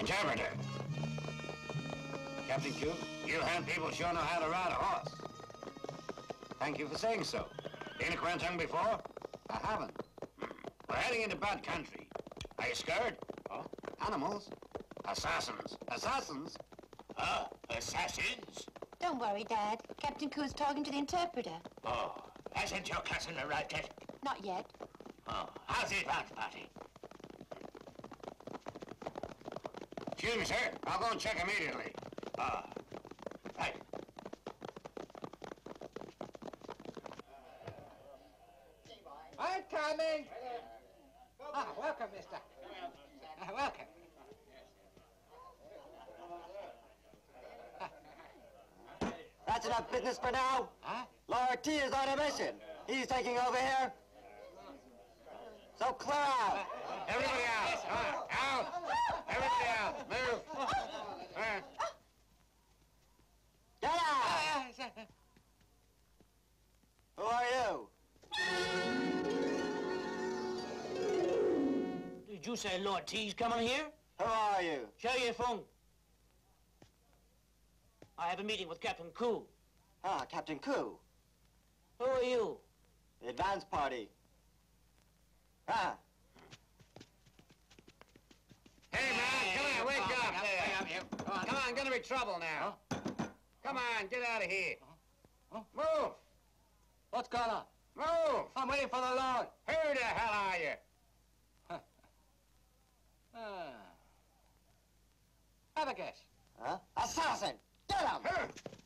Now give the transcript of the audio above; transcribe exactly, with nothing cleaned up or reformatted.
interpreter. Captain Q, you hand people sure know how to ride a horse. Thank you for saying so. Been to Kwantung before? I haven't. We're heading into bad country. Are you scared? Huh? Animals? Assassins. Assassins? Huh? Assassins? Don't worry, Dad. Captain Ku's talking to the interpreter. Oh, hasn't your cousin arrived yet? Not yet. Oh, how's the advance party? Excuse me, sir. I'll go and check immediately. Ah, right. I'm coming. Ah, welcome, mister. Uh, welcome. That's enough business for now. Huh? Lord T is on a mission. He's taking over here. So clear out. Everybody out. Out. Out. Everybody out. Move. Uh, Get out. Who are you? Did you say Lord T's coming here? Who are you? Show your phone. I have a meeting with Captain Ku. Ah, Captain Ku. Who are you? The advance party. Ah. Hey, man, come on, wake up. Come on, gonna be trouble now. Come on, get out of here. Move. What's going on? Move. I'm waiting for the Lord. Who the hell are you? Ah. Have a guess. Huh? Assassin! Get him! Huh.